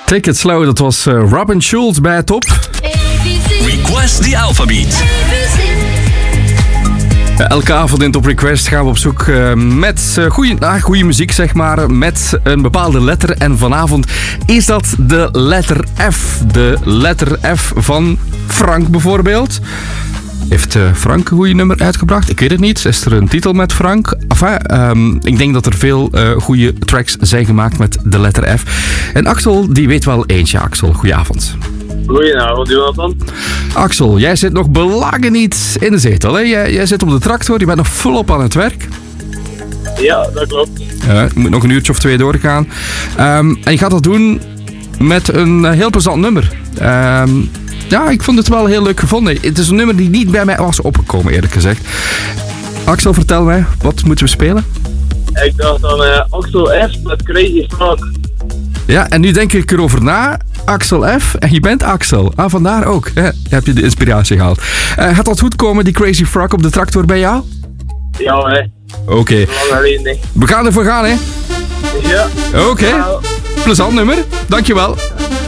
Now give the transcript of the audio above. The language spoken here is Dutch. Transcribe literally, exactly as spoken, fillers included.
Take It Slow, dat was uh, Robin Schulz bij het top. Request the Alphabeat. Elke avond in Top Request gaan we op zoek uh, met uh, goede ah, goede muziek, zeg maar, met een bepaalde letter. En vanavond is dat de letter F. De letter F van Frank bijvoorbeeld. Heeft uh, Frank een goede nummer uitgebracht? Ik weet het niet. Is er een titel met Frank? Enfin, um, ik denk dat er veel uh, goede tracks zijn gemaakt met de letter F. En Axel, die weet wel eentje. Axel, goedenavond. Goedenavond, Jonathan. Axel, jij zit nog belangen niet in de zetel, hè? Jij, jij zit op de tractor, je bent nog volop aan het werk. Ja, dat klopt. Uh, je moet nog een uurtje of twee doorgaan. Um, en je gaat dat doen met een uh, heel plezant nummer. Um, ja, ik vond het wel heel leuk gevonden. Het is een nummer die niet bij mij was opgekomen, eerlijk gezegd. Axel, vertel mij, wat moeten we spelen? Ik dacht dan uh, Axel F met Crazy Frog. Ja, en nu denk ik erover na. Axel F. En je bent Axel. Ah, vandaar ook. Hè, heb je de inspiratie gehaald. Uh, gaat dat goed komen, die Crazy Frog op de tractor bij jou? Ja, hè. Oké. Okay. Lang alleen, nee. We gaan ervoor gaan, hè? Ja. Oké. Okay. Plezant nummer. Dankjewel.